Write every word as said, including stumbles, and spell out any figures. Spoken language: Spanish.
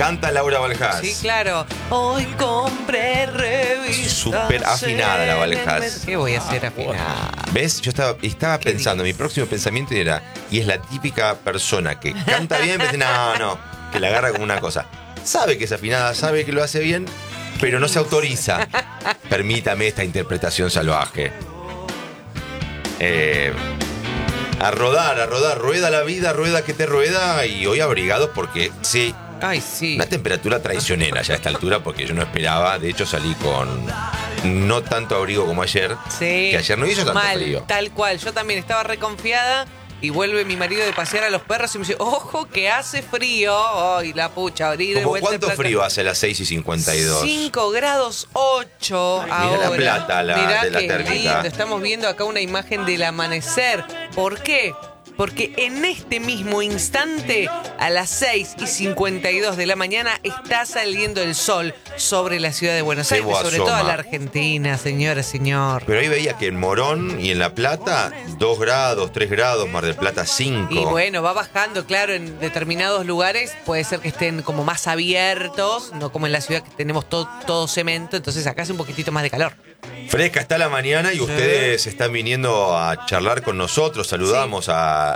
Canta Laura Valjas. Sí, claro. Hoy compré revistas. Súper afinada la Valjas. ¿Qué voy a hacer afinada? ¿Ves? Yo estaba, estaba pensando, mi próximo pensamiento era, y es la típica persona que canta bien, pero dice, no, no, que la agarra como una cosa. Sabe que es afinada, sabe que lo hace bien, pero no se autoriza. Permítame esta interpretación salvaje. Eh, a rodar, a rodar, rueda la vida, rueda que te rueda, y hoy abrigados porque sí. Ay, sí. Una temperatura traicionera ya a esta altura, porque yo no esperaba. De hecho, salí con no tanto abrigo como ayer. Sí. Que ayer no hizo tanto Mal, frío. tal cual. Yo también estaba reconfiada y vuelve mi marido de pasear a los perros y me dice, ojo que hace frío. Ay, la pucha, abrir de ¿Cómo vuelta cuánto el plato. frío hace a las seis y cincuenta y dos? cinco grados ocho ahora. Mirá la plata la- Mirá de la qué térmica. lindo. Estamos viendo acá una imagen del amanecer. ¿Por qué? Porque en este mismo instante, a las seis y cincuenta y dos de la mañana, está saliendo el sol sobre la ciudad de Buenos Aires, Cebo sobre asoma. toda la Argentina, señora, señor. Pero ahí veía que en Morón y en La Plata, dos grados, tres grados, Mar del Plata, cinco. Y bueno, va bajando, claro, en determinados lugares puede ser que estén como más abiertos, no como en la ciudad que tenemos todo, todo cemento, entonces acá hace un poquitito más de calor. Fresca está la mañana y Sí. ustedes están viniendo a charlar con nosotros. Saludamos a